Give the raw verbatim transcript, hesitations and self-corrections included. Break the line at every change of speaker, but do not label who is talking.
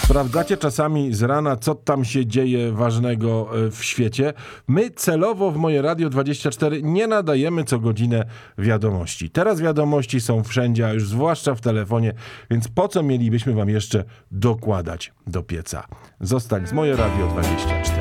Sprawdzacie czasami z rana, co tam się dzieje ważnego w świecie. My celowo w Moje Radio dwadzieścia cztery nie nadajemy co godzinę wiadomości. Teraz wiadomości są wszędzie, a już zwłaszcza w telefonie, więc po co mielibyśmy wam jeszcze dokładać do pieca? Zostań z Moje Radio dwadzieścia cztery.